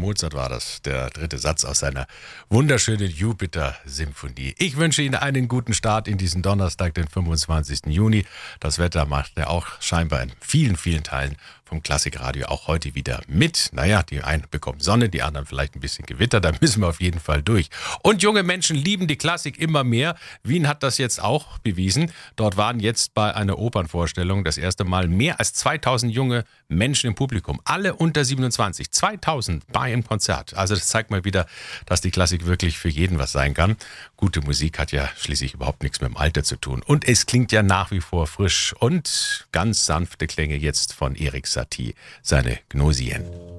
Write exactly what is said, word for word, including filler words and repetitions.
Mozart war das, der dritte Satz aus seiner wunderschönen Jupiter-Symphonie. Ich wünsche Ihnen einen guten Start in diesen Donnerstag, den fünfundzwanzigsten Juni. Das Wetter macht er auch scheinbar in vielen, vielen Teilen vom Klassikradio auch heute wieder mit. Naja, die einen bekommen Sonne, die anderen vielleicht ein bisschen Gewitter, da müssen wir auf jeden Fall durch. Und junge Menschen lieben die Klassik immer mehr. Wien hat das jetzt auch bewiesen. Dort waren jetzt bei einer Opernvorstellung das erste Mal mehr als zweitausend junge Menschen im Publikum. Alle unter siebenundzwanzig. zweitausend bei einem Konzert. Also das zeigt mal wieder, dass die Klassik wirklich für jeden was sein kann. Gute Musik hat ja schließlich überhaupt nichts mit dem Alter zu tun. Und es klingt ja nach wie vor frisch und ganz sanfte Klänge jetzt von Erik Satie, seine Gnosien.